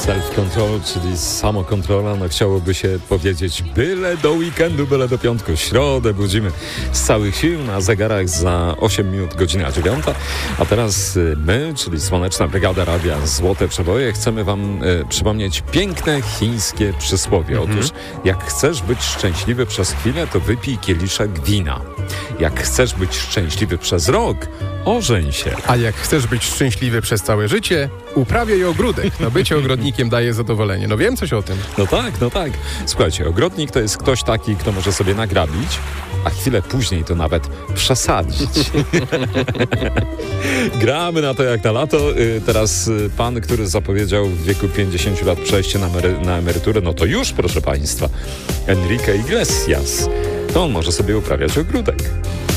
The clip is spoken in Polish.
Self-control, czyli samokontrola, no chciałoby się powiedzieć byle do weekendu, byle do piątku. Środę budzimy z całych sił na zegarach za 8 minut, godzina 9. A teraz my, czyli Słoneczna Brygada Radia Złote Przeboje, chcemy wam przypomnieć piękne chińskie przysłowie. Otóż jak chcesz być szczęśliwy przez chwilę, to wypij kieliszek wina. Jak chcesz być szczęśliwy przez rok, ożeń się. A jak chcesz być szczęśliwy przez całe życie, uprawiaj ogródek. No bycie ogrodnikiem daje zadowolenie. No wiem coś o tym. No tak. Słuchajcie, ogrodnik to jest ktoś taki, kto może sobie nagrabić, a chwilę później to nawet przesadzić. Gramy na to jak na lato. Teraz pan, który zapowiedział w wieku 50 lat przejście na emeryturę, no to już, proszę państwa, Enrique Iglesias. To on może sobie uprawiać ogródek.